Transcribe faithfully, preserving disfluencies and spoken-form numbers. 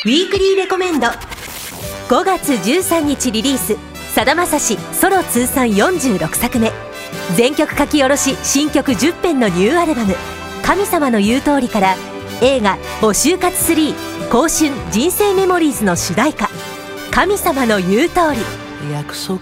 ウィークリーレコメンド。ごがつじゅうさんにちリリース、さだまさしソロ通算よんじゅうろくさくめ、全曲書き下ろし新曲じゅっぺんのニューアルバム「神様の言う通り」から映画「募集活スリー興春人生メモリーズ」の主題歌「神様の言う通り」。 約束